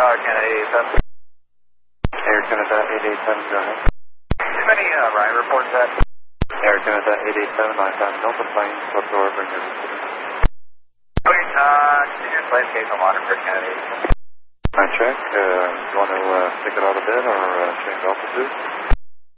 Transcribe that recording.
Kennedy 87. Air Canada 887, go ahead. Too many ride reports that. Air Canada 887, I found no complaints whatsoever in your incident. Okay, continuous landscape on Waterford Kennedy. I check. You want to stick it out a bit or change altitude?